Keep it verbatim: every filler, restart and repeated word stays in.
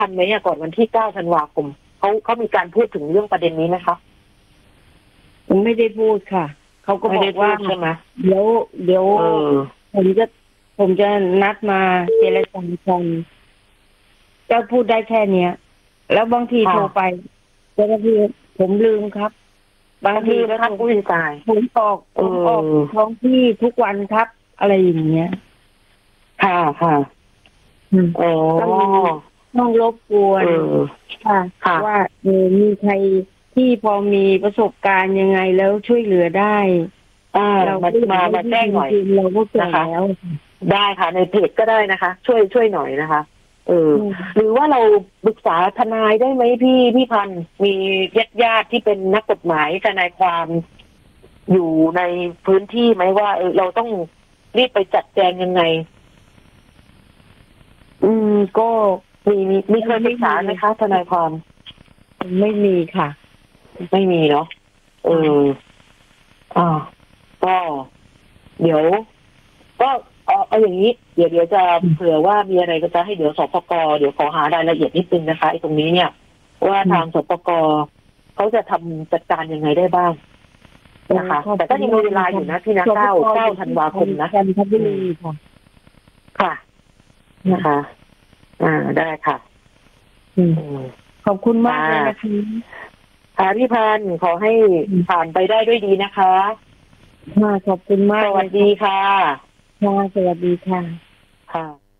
ทันไหมอะก่อนวันที่เก้าธันวาคมเขาเขามีการพูดถึงเรื่องประเด็นนี้ไหมคะผมไม่ได้พูดค่ะเขาก็บอกว่าใช่ไหมเดี๋ยวเดี๋ยวผมจะผมจะนัดมาเจรจากันเจ้าพูดได้แค่เนี้ยแล้วบางทีโทรไปบางทีผมลืมครับบางทีก็อุ้ยตายผมออกผมออกท้องที่ทุกวันครับอะไรอย่างเงี้ยค่ะค่ะอ๋อต้องรบกวนค่ะว่าเออมีใครที่พอมีประสบการณ์ยังไงแล้วช่วยเหลือได้เรามามามาแจ้งหน่อยเราก็เจอแล้วได้ค่ะในเพจก็ได้นะคะ ช่วยช่วยหน่อยนะคะเออหรือว่าเราปรึกษาทนายได้ไหมพี่พี่พันธ์มีญาติญาติที่เป็นนักกฎหมายทนายความอยู่ในพื้นที่ไหมว่าเออเราต้องรีบไปจัดแจงยังไงอืมก็มีมีมีเคยปรึกษาไหมคะทนายความไม่มีค่ะไม่มีเนาะเอออ่าก็เดี๋ยวก็เอาเอาอย่างนี้เดี๋ยวเดี๋ยวจะเผื่อว่ามีอะไรก็จะให้เดี๋ยวสปกเดี๋ยวขอหารายละเอียดนิดนึงนะคะไอ้ตรงนี้เนี่ยว่าทางสปกเขาจะทำจัดการยังไงได้บ้างนะคะแต่ก็ยังมีเวลาอยู่นะพี่นะเก้าเก้าธันวาคมนะค่ะนะคะอ่าได้ค่ะขอบคุณมากเลยนะคะค่ะพี่พันธ์ขอให้ผ่านไปได้ด้วยดีนะคะค่ะขอบคุณมากสวัสดีค่ะค่ะสวัสดีค่ะค่ะ